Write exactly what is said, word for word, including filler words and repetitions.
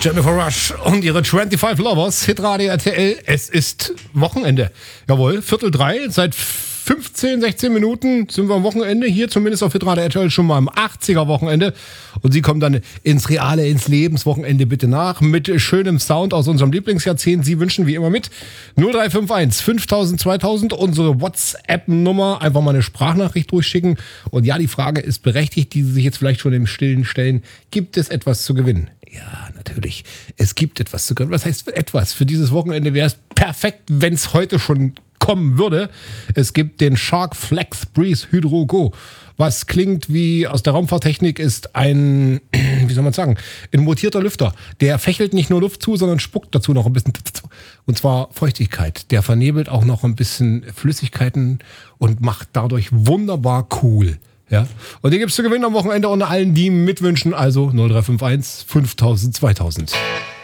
Jennifer Rush und ihre fünfundzwanzig Lovers, Hitradio R T L. Es ist Wochenende. Jawohl, Viertel drei. Seit fünfzehn, sechzehn Minuten sind wir am Wochenende. Hier zumindest auf Hitradio R T L schon mal am achtziger-Wochenende. Und Sie kommen dann ins reale, ins Lebenswochenende bitte nach. Mit schönem Sound aus unserem Lieblingsjahrzehnt. Sie wünschen wie immer mit null drei fünf eins fünftausend zweitausend. Unsere WhatsApp-Nummer. Einfach mal eine Sprachnachricht durchschicken. Und ja, die Frage ist berechtigt, die Sie sich jetzt vielleicht schon im Stillen stellen. Gibt es etwas zu gewinnen? Ja, natürlich. Es gibt etwas zu gewinnen. Was heißt etwas? Für dieses Wochenende wäre es perfekt, wenn es heute schon kommen würde. Es gibt den Shark Flex Breeze Hydro Go. Was klingt wie aus der Raumfahrttechnik, ist ein, wie soll man sagen, ein mutierter Lüfter. Der fächelt nicht nur Luft zu, sondern spuckt dazu noch ein bisschen. Und zwar Feuchtigkeit. Der vernebelt auch noch ein bisschen Flüssigkeiten und macht dadurch wunderbar cool. Ja. Und den gibt's zu gewinnen am Wochenende unter allen, die mitwünschen. Also null drei fünf eins fünftausend zweitausend.